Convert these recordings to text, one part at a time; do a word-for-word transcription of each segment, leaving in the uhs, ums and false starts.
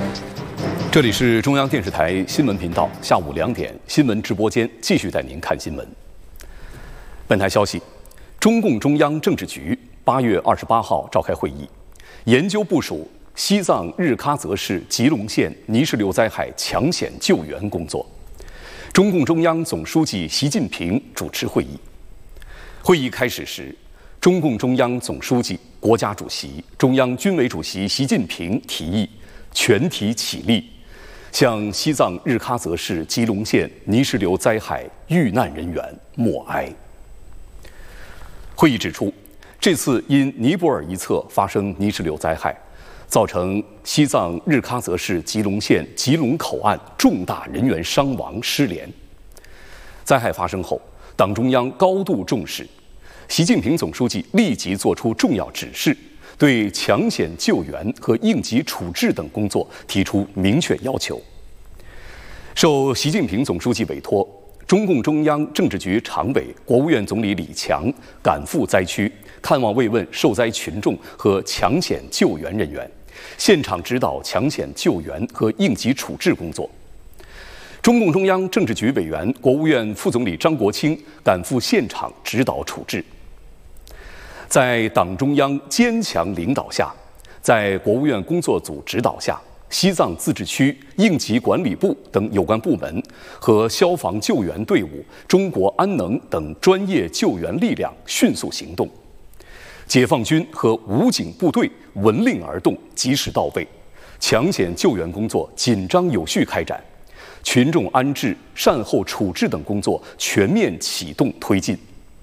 这里是中央电视台新闻频道，下午两点新闻直播间继续带您看新闻。本台消息，中共中央政治局八月二十八号召开会议，研究部署西藏日喀则市吉隆县泥石流灾害抢险救援工作。中共中央总书记习近平主持会议。会议开始时，中共中央总书记、国家主席、中央军委主席习近平提议全体起立，向西藏日喀则市吉隆县泥石流灾害遇难人员默哀。会议指出，这次因尼泊尔一侧发生泥石流灾害，造成西藏日喀则市吉隆县吉隆口岸重大人员伤亡失联。灾害发生后，党中央高度重视，习近平总书记立即作出重要指示，对抢险救援和应急处置等工作提出明确要求。受习近平总书记委托，中共中央政治局常委、国务院总理李强赶赴灾区，看望慰问受灾群众和抢险救援人员，现场指导抢险救援和应急处置工作。中共中央政治局委员、国务院副总理张国清赶赴现场指导处置。在党中央坚强领导下，在国务院工作组指导下，西藏自治区应急管理部等有关部门和消防救援队伍、中国安能等专业救援力量迅速行动，解放军和武警部队闻令而动，及时到位，抢险救援工作紧张有序开展，群众安置、善后处置等工作全面启动推进。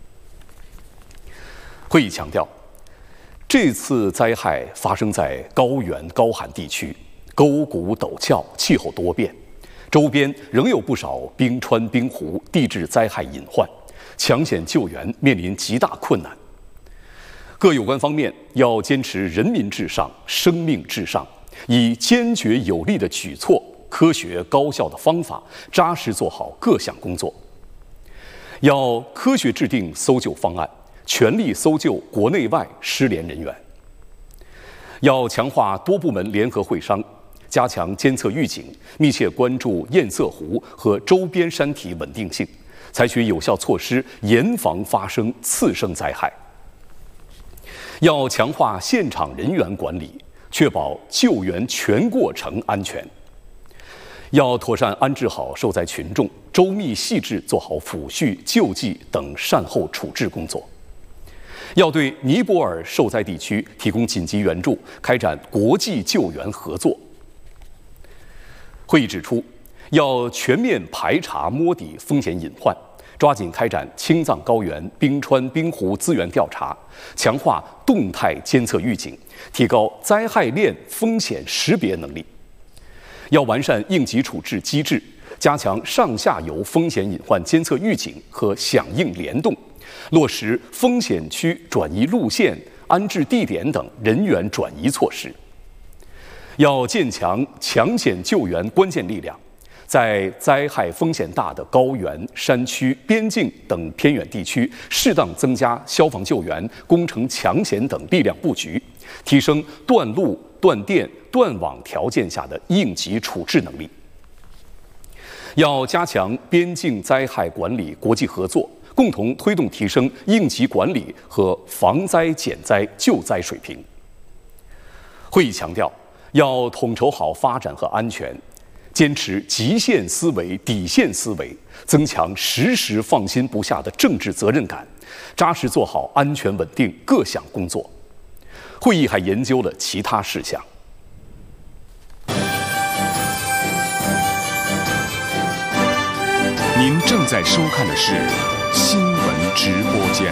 会议强调，这次灾害发生在高原高寒地区，沟谷陡峭，气候多变，周边仍有不少冰川冰湖，地质灾害隐患，抢险救援面临极大困难。各有关方面要坚持人民至上、生命至上，以坚决有力的举措、科学高效的方法，扎实做好各项工作。要科学制定搜救方案，全力搜救国内外失联人员。要强化多部门联合会商，加强监测预警，密切关注堰塞湖和周边山体稳定性，采取有效措施，严防发生次生灾害。要强化现场人员管理，确保救援全过程安全。要妥善安置好受灾群众，周密细致做好抚恤、救济等善后处置工作。要对尼泊尔受灾地区提供紧急援助，开展国际救援合作。会议指出，要全面排查摸底风险隐患，抓紧开展青藏高原冰川冰湖资源调查，强化动态监测预警，提高灾害链风险识别能力。要完善应急处置机制，加强上下游风险隐患监测预警和响应联动，落实风险区转移路线、安置地点等人员转移措施。要建强抢险救援关键力量，在灾害风险大的高原、山区、边境等偏远地区，适当增加消防救援、工程抢险等力量布局，提升断路、断电、断网条件下的应急处置能力。要加强边境灾害管理国际合作，共同推动提升应急管理和防灾减灾救灾水平。会议强调，要统筹好发展和安全，坚持极限思维、底线思维，增强时时放心不下的政治责任感，扎实做好安全稳定各项工作。会议还研究了其他事项。 您正在收看的是新闻直播间。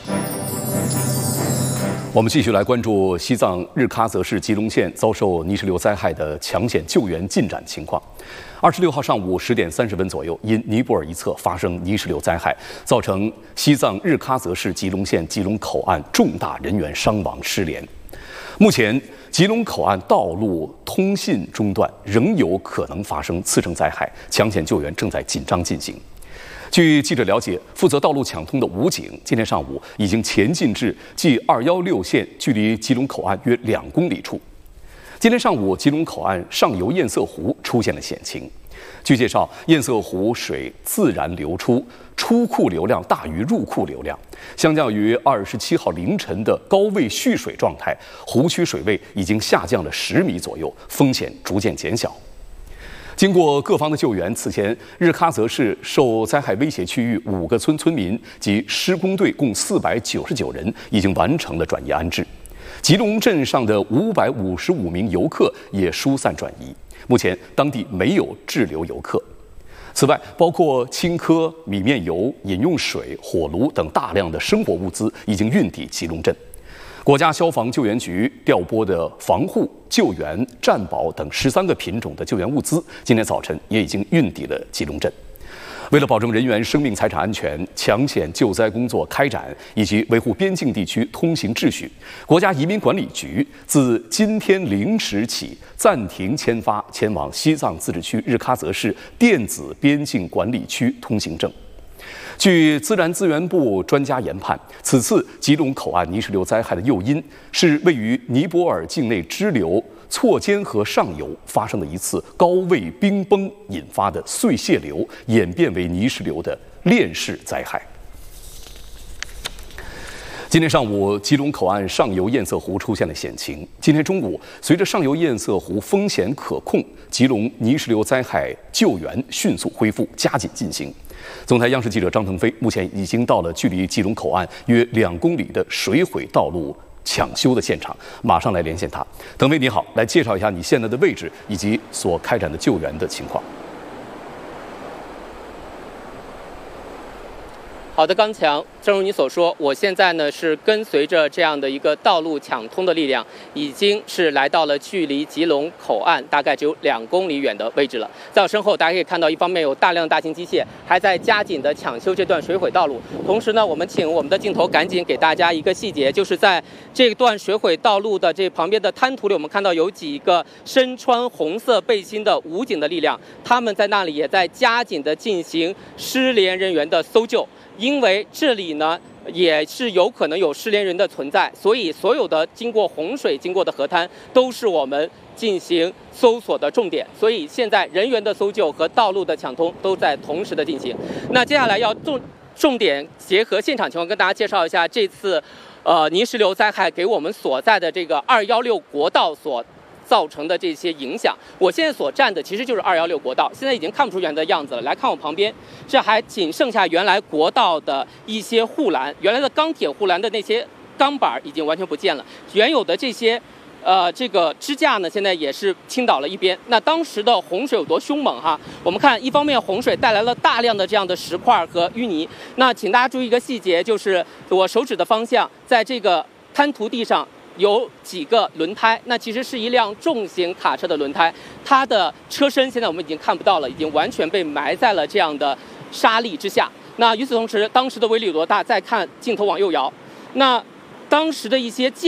我们继续来关注西藏日喀则市吉隆县遭受泥石流灾害的抢险救援进展情况。二十六号上午十点三十分左右，因尼泊尔一侧发生泥石流灾害，造成西藏日喀则市吉隆县吉隆口岸重大人员伤亡失联。目前，吉隆口岸道路通信中断，仍有可能发生次生灾害，抢险救援正在紧张进行。据记者了解，负责道路抢通的武警今天上午已经前进至 G 二一六线，距离吉隆口岸约两公里处。 今天上午，吉隆口岸上游堰塞湖出现了险情。据介绍，堰塞湖水自然流出，出库流量大于入库流量。相较于二十七号凌晨的高位蓄水状态，湖区水位已经下降了十米左右，风险逐渐减小。经过各方的救援，此前日喀则市受灾害威胁区域五个村村民及施工队共四百九十九人已经完成了转移安置。吉隆镇上的五百五十五名游客也疏散转移，目前当地没有滞留游客。此外，包括青稞、米面油、饮用水、火炉等大量的生活物资已经运抵吉隆镇。国家消防救援局调拨的防护、救援、战保等十三个品种的救援物资，今天早晨也已经运抵了吉隆镇。为了保证人员生命财产安全，抢险救灾工作开展，以及维护边境地区通行秩序，国家移民管理局自今天零时起暂停签发前往西藏自治区日喀则市电子边境管理区通行证。据自然资源部专家研判，此次吉隆口岸泥石流灾害的诱因是位于尼泊尔境内支流错尖河上游发生的一次高位冰崩引发的碎屑流演变为泥石流的链式灾害。今天上午，吉隆口岸上游堰塞湖出现了险情。今天中午，随着上游堰塞湖风险可控，吉隆泥石流灾害救援迅速恢复，加紧进行。总台央视记者张腾飞目前已经到了距离吉隆口岸约两公里的水毁道路抢修的现场，马上来连线他。腾飞你好，来介绍一下你现在的位置以及所开展的救援的情况。 好的，刚强，正如你所说，我现在呢是跟随着这样的一个道路抢通的力量，已经是来到了距离吉隆口岸大概只有两公里远的位置了。在我身后，大家可以看到，一方面有大量大型机械还在加紧的抢修这段水毁道路，同时呢，我们请我们的镜头赶紧给大家一个细节，就是在这段水毁道路的这旁边的滩涂里，我们看到有几个身穿红色背心的武警的力量，他们在那里也在加紧的进行失联人员的搜救。因为这里呢也是有可能有失联人的存在，所以所有的经过洪水经过的河滩都是我们进行搜索的重点。所以现在人员的搜救和道路的抢通都在同时的进行。那接下来要重重点结合现场情况，跟大家介绍一下这次呃泥石流灾害给我们所在的这个二一六国道所造成的这些影响。我现在所站的其实就是二一六国道，现在已经看不出原来的样子了。来看我旁边，这还仅剩下原来国道的一些护栏，原来的钢铁护栏的那些钢板已经完全不见了，原有的这些呃这个支架呢，现在也是倾倒了一边。那当时的洪水有多凶猛哈？我们看，一方面洪水带来了大量的这样的石块和淤泥。那请大家注意一个细节，就是我手指的方向，在这个滩涂地上有几个轮胎，那其实是一辆重型卡车的轮胎，它的车身现在我们已经看不到了，已经完全被埋在了这样的沙砾之下。那与此同时，当时的威力有多大？再看镜头往右摇，那当时的一些建